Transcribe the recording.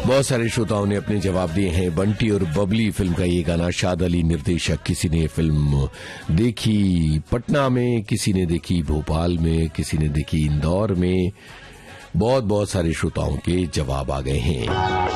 बहुत सारे श्रोताओं ने अपने जवाब दिए हैं। बंटी और बबली फिल्म का ये गाना, शाद अली निर्देशक। किसी ने फिल्म देखी पटना में, किसी ने देखी भोपाल में, किसी ने देखी इंदौर में। बहुत बहुत सारे श्रोताओं के जवाब आ गए हैं।